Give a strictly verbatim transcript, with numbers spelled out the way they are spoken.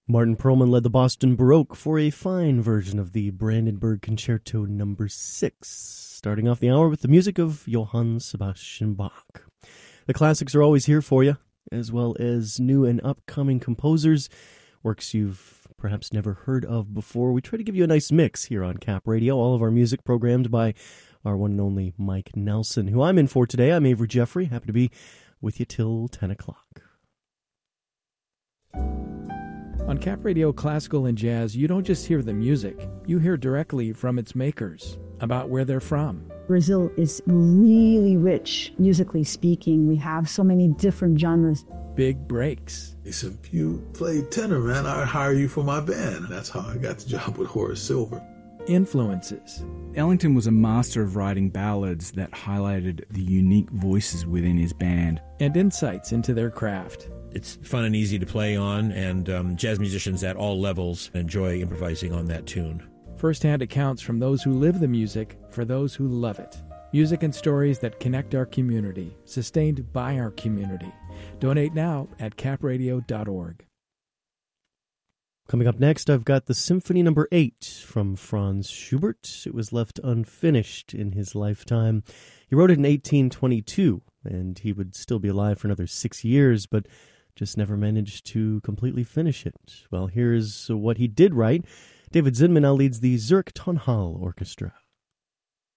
Martin Perlman led the Boston Baroque for a fine version of the Brandenburg Concerto number six, starting off the hour with the music of Johann Sebastian Bach. The classics are always here for you, as well as new and upcoming composers, works you've perhaps never heard of before. We try to give you a nice mix here on Cap Radio, all of our music programmed by our one and only Mike Nelson, who I'm in for today. I'm Avery Jeffrey, happy to be with you till ten o'clock. On Cap Radio Classical and Jazz, you don't just hear the music, you hear directly from its makers, about where they're from. Brazil is really rich, musically speaking. We have so many different genres. Big breaks. He said, if you play tenor, man, I'd hire you for my band. That's how I got the job with Horace Silver. Influences. Ellington was a master of writing ballads that highlighted the unique voices within his band. And insights into their craft. It's fun and easy to play on, and um, jazz musicians at all levels enjoy improvising on that tune. First-hand accounts from those who live the music for those who love it. Music and stories that connect our community, sustained by our community. Donate now at cap radio dot org. Coming up next, I've got the Symphony Number eight from Franz Schubert. It was left unfinished in his lifetime. He wrote it in eighteen twenty-two, and he would still be alive for another six years, but just never managed to completely finish it. Well, here's what he did write. David Zinman now leads the Zurich Tonhalle Orchestra.